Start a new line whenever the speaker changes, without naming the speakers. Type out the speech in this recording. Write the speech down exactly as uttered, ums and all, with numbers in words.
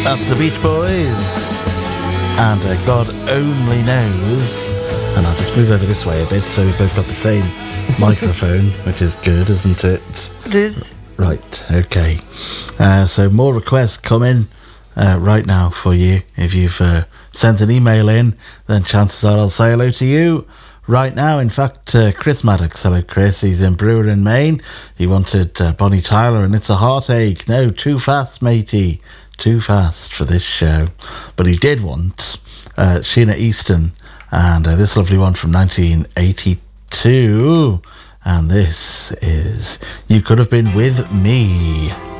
That's the Beach Boys. And uh, God Only Knows. And I'll just move over this way a bit so we've both got the same microphone, which is good, isn't it?
It is.
Right, okay. Uh, so more requests come in uh, right now for you. If you've uh, sent an email in, then chances are I'll say hello to you right now. In fact, uh, Chris Maddox, hello Chris, he's in Brewer in Maine. He wanted uh, Bonnie Tyler and It's a Heartache. No, too fast, matey. Too fast for this show. But he did want uh, Sheena Easton and uh, this lovely one from nineteen eighty-two. And this is You Could Have Been With Me.